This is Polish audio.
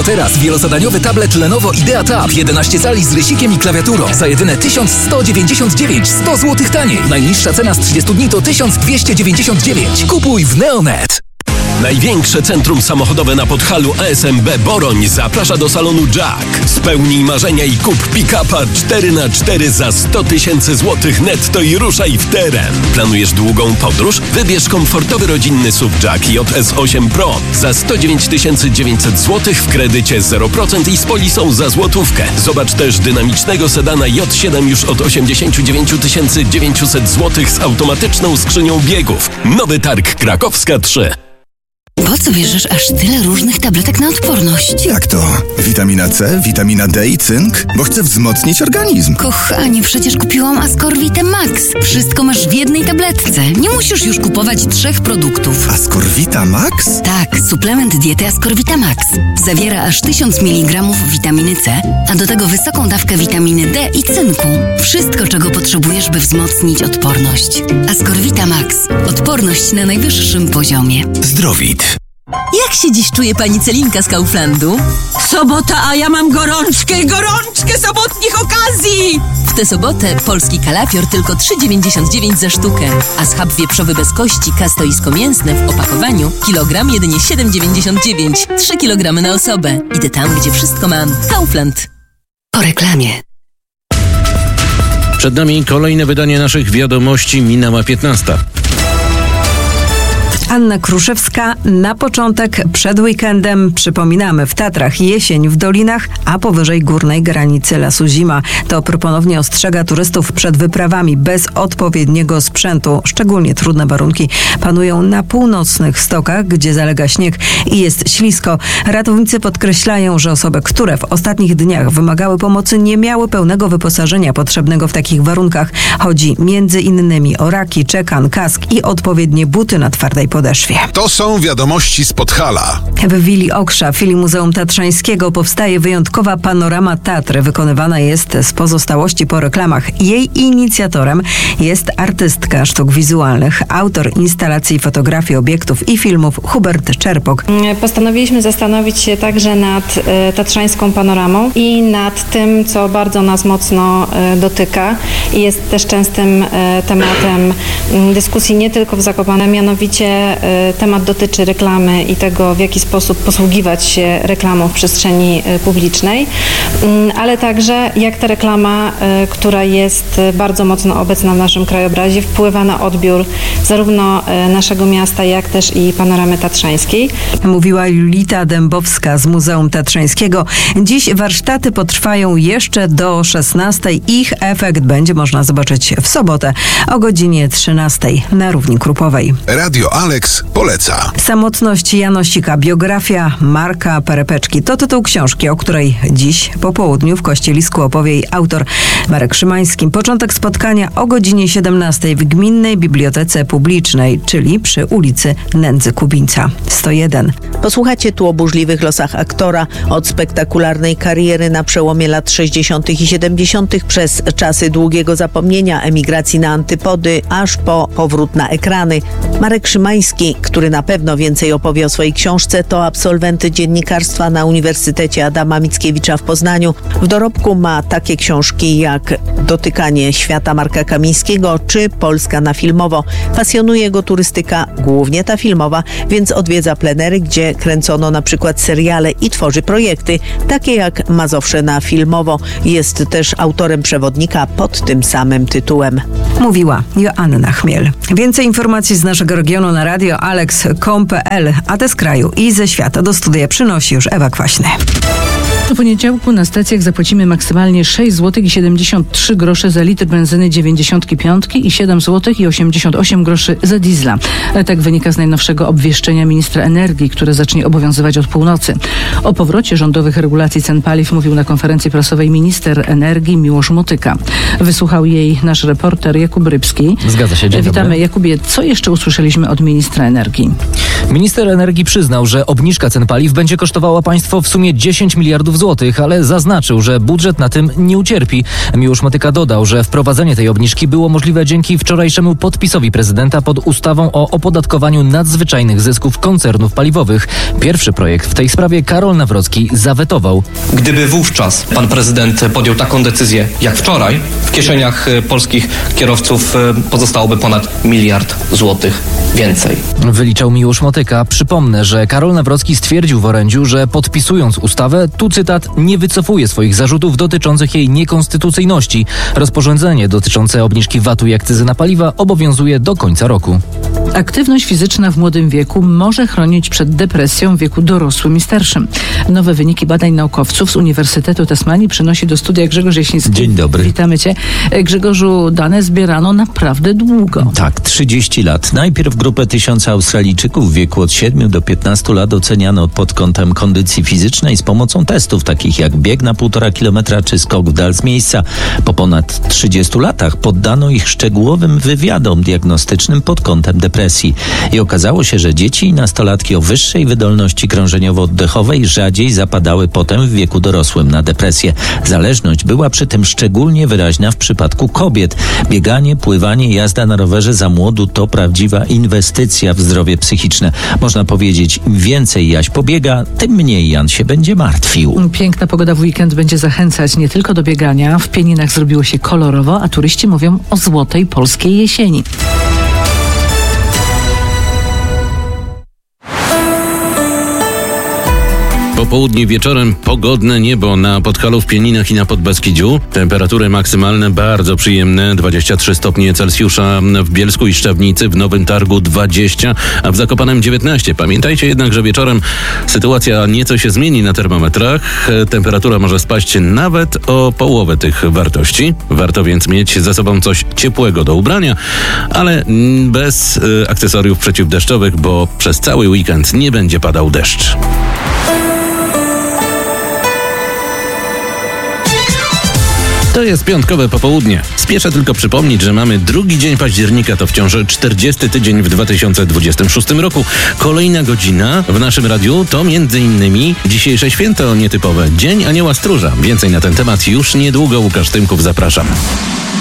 Tylko teraz wielozadaniowy tablet Lenovo Idea Tab 11 cali z rysikiem i klawiaturą za jedyne 1199, 100 zł taniej. Najniższa cena z 30 dni to 1299. Kupuj w Neonet. Największe centrum samochodowe na Podhalu ASMB Boroń zaprasza do salonu Jack. Spełnij marzenia i kup pick-upa 4x4 za 100 000 złotych netto i ruszaj w teren. Planujesz długą podróż? Wybierz komfortowy rodzinny SUV Jack JS 8 Pro za 109 900 zł w kredycie 0% i z polisą za złotówkę. Zobacz też dynamicznego sedana J7 już od 89 900 zł z automatyczną skrzynią biegów. Nowy Targ Krakowska 3. Po co bierzesz aż tyle różnych tabletek na odporność? Jak to? Witamina C, witamina D i cynk? Bo chcę wzmocnić organizm. Kochanie, przecież kupiłam Ascorvite Max. Wszystko masz w jednej tabletce. Nie musisz już kupować 3 produktów. Ascorvita Max? Tak, suplement diety Ascorvita Max. Zawiera aż 1000 mg witaminy C, a do tego wysoką dawkę witaminy D i cynku. Wszystko, czego potrzebujesz, by wzmocnić odporność. Ascorvita Max. Odporność na najwyższym poziomie. Zdrowit. Jak się dziś czuje pani Celinka z Kauflandu? Sobota, a ja mam gorączkę sobotnich okazji! W tę sobotę polski kalafior tylko 3,99 za sztukę, a schab wieprzowy bez kości, kastoisko mięsne w opakowaniu kilogram jedynie 7,99. 3 kg na osobę. Idę tam, gdzie wszystko mam. Kaufland. Po reklamie. Przed nami kolejne wydanie naszych wiadomości. Minęła 15. Anna Kruszewska. Na początek przed weekendem przypominamy w Tatrach jesień, w dolinach, a powyżej górnej granicy lasu zima. TOPR ponownie ostrzega turystów przed wyprawami bez odpowiedniego sprzętu. Szczególnie trudne warunki panują na północnych stokach, gdzie zalega śnieg i jest ślisko. Ratownicy podkreślają, że osoby, które w ostatnich dniach wymagały pomocy, nie miały pełnego wyposażenia potrzebnego w takich warunkach. Chodzi między innymi o raki, czekan, kask i odpowiednie buty na twardej podeszwie. To są wiadomości z Podhala. W Willi Oksza, filii Muzeum Tatrzańskiego, powstaje wyjątkowa panorama Tatry. Wykonywana jest z pozostałości po reklamach. Jej inicjatorem jest artystka sztuk wizualnych, autor instalacji fotografii, obiektów i filmów Hubert Czerpok. Postanowiliśmy zastanowić się także nad tatrzańską panoramą i nad tym, co bardzo nas mocno dotyka i jest też częstym tematem dyskusji nie tylko w Zakopanem, mianowicie temat dotyczy reklamy i tego, w jaki sposób posługiwać się reklamą w przestrzeni publicznej, ale także jak ta reklama, która jest bardzo mocno obecna w naszym krajobrazie, wpływa na odbiór zarówno naszego miasta, jak też i panoramy tatrzańskiej. Mówiła Julita Dębowska z Muzeum Tatrzańskiego. Dziś warsztaty potrwają jeszcze do 16. Ich efekt będzie można zobaczyć w sobotę o godzinie 13 na Równi Krupowej. Radio Alex poleca. Samotność Janosika. Biografia Marka Perepeczki. To tytuł książki, o której dziś po południu w Kościelisku opowie jej autor Marek Szymański. Początek spotkania o godzinie 17 w Gminnej Bibliotece Publicznej, czyli przy ulicy Nędzy Kubińca 101. Posłuchacie tu o burzliwych losach aktora, od spektakularnej kariery na przełomie lat 60. i 70. przez czasy długiego zapomnienia, emigracji na antypody, aż po powrót na ekrany. Marek Szymański, który na pewno więcej opowie o swojej książce, to absolwent dziennikarstwa na Uniwersytecie Adama Mickiewicza w Poznaniu. W dorobku ma takie książki jak Dotykanie świata Marka Kamińskiego czy Polska na filmowo. Pasjonuje go turystyka, głównie ta filmowa, więc odwiedza plenery, gdzie kręcono na przykład seriale i tworzy projekty, takie jak Mazowsze na filmowo. Jest też autorem przewodnika pod tym samym tytułem. Mówiła Joanna Chmiel. Więcej informacji z naszego regionu na radio alex.com.pl, a te z kraju i ze świata do studia przynosi już Ewa Kwaśny. W poniedziałku na stacjach zapłacimy maksymalnie 6 zł i 73 grosze za litr benzyny 95 i 7 zł i 88 groszy za diesla. Tak wynika z najnowszego obwieszczenia ministra energii, które zacznie obowiązywać od północy. O powrocie rządowych regulacji cen paliw mówił na konferencji prasowej minister energii Miłosz Motyka. Wysłuchał jej nasz reporter Jakub Rybski. Zgadza się, dzień Witamy, dobry. Jakubie. Co jeszcze usłyszeliśmy od ministra energii? Minister energii przyznał, że obniżka cen paliw będzie kosztowała państwo w sumie 10 miliardów zł, ale zaznaczył, że budżet na tym nie ucierpi. Miłosz Motyka dodał, że wprowadzenie tej obniżki było możliwe dzięki wczorajszemu podpisowi prezydenta pod ustawą o opodatkowaniu nadzwyczajnych zysków koncernów paliwowych. Pierwszy projekt w tej sprawie Karol Nawrocki zawetował. Gdyby wówczas pan prezydent podjął taką decyzję jak wczoraj, w kieszeniach polskich kierowców pozostałoby ponad 1 miliard złotych więcej. Wyliczał Miłosz Motyka. Przypomnę, że Karol Nawrocki stwierdził w orędziu, że podpisując ustawę, tu cytat, nie wycofuje swoich zarzutów dotyczących jej niekonstytucyjności. Rozporządzenie dotyczące obniżki VAT-u i akcyzy na paliwa obowiązuje do końca roku. Aktywność fizyczna w młodym wieku może chronić przed depresją w wieku dorosłym i starszym. Nowe wyniki badań naukowców z Uniwersytetu Tasmanii przynosi do studia Grzegorz Jasiński. Dzień dobry. Witamy Cię. Grzegorzu, dane zbierano naprawdę długo. Tak, 30 lat. Najpierw grupę 1000 Australijczyków w wieku od 7 do 15 lat oceniano pod kątem kondycji fizycznej z pomocą testów takich jak bieg na 1,5 kilometra czy skok w dal z miejsca. Po ponad 30 latach poddano ich szczegółowym wywiadom diagnostycznym pod kątem depresji. I okazało się, że dzieci i nastolatki o wyższej wydolności krążeniowo-oddechowej rzadziej zapadały potem w wieku dorosłym na depresję. Zależność była przy tym szczególnie wyraźna w przypadku kobiet. Bieganie, pływanie, jazda na rowerze za młodu to prawdziwa inwestycja w zdrowie psychiczne. Można powiedzieć, im więcej Jaś pobiega, tym mniej Jan się będzie martwił. Piękna pogoda w weekend będzie zachęcać nie tylko do biegania. W Pieninach zrobiło się kolorowo, a turyści mówią o złotej polskiej jesieni. Popołudnie wieczorem pogodne niebo na Podhalu, w Pieninach i na Podbeskidziu. Temperatury maksymalne bardzo przyjemne, 23 stopnie Celsjusza w Bielsku i Szczawnicy, w Nowym Targu 20, a w Zakopanem 19. Pamiętajcie jednak, że wieczorem sytuacja nieco się zmieni na termometrach. Temperatura może spaść nawet o połowę tych wartości. Warto więc mieć ze sobą coś ciepłego do ubrania, ale bez akcesoriów przeciwdeszczowych, bo przez cały weekend nie będzie padał deszcz. To jest piątkowe popołudnie. Spieszę tylko przypomnieć, że mamy 2 dzień października, to wciąż 40 tydzień w 2026 roku. Kolejna godzina w naszym radiu to m.in. dzisiejsze święto nietypowe, Dzień Anioła Stróża. Więcej na ten temat już niedługo. Łukasz Tymków, zapraszam.